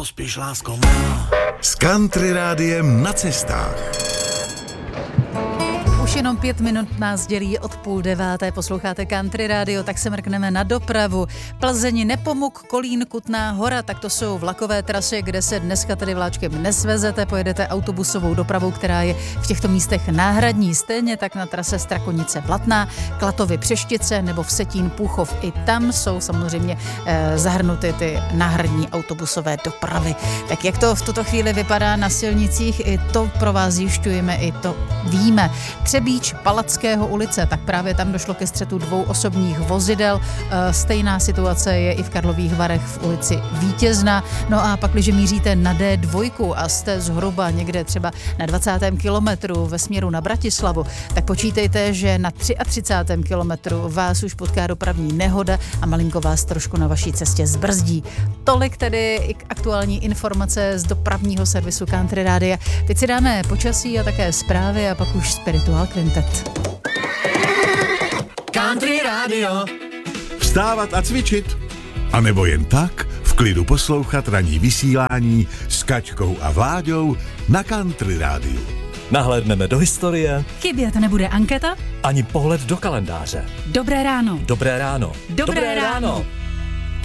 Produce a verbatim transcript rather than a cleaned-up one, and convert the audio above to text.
Nepospíš, lásko má. S Country Rádiem na cestách. Už jenom pět minut nás dělí od půl deváté, posloucháte Country Radio, tak se mrkneme na dopravu. Plzeň, Nepomuk, Kolín, Kutná Hora, tak to jsou vlakové trasy, kde se dneska tedy vláčkem nesvezete, pojedete autobusovou dopravou, která je v těchto místech náhradní. Stejně tak na trase Strakonice Blatná, Klatovy Přeštice nebo Vsetín Půchov. I tam jsou samozřejmě eh, zahrnuty ty náhradní autobusové dopravy. Tak jak to v tuto chvíli vypadá na silnicích, i to pro vás zjišťujeme, i to víme. Třebíč, Palackého ulice, tak právě tam došlo ke střetu dvou osobních vozidel. Stejná situace je i v Karlových Varech v ulici Vítězna. No a pak, když míříte na D dva a jste zhruba někde třeba na dvacátém kilometru ve směru na Bratislavu, tak počítejte, že na třicátém kilometru vás už potká dopravní nehoda a malinko vás trošku na vaší cestě zbrzdí. Tolik tedy i aktuální informace z dopravního servisu Country Rádia. Teď si dáme počasí a také zprávy a pak už Spiritual Quintet. Country Radio. Vstávat a cvičit. A nebo jen tak v klidu poslouchat ranní vysílání s Kačkou a Vláďou na Country Rádiu. Nahlédneme do historie. Chybět nebude anketa? Ani pohled do kalendáře. Dobré ráno. Dobré ráno. Dobré, Dobré ráno. ráno.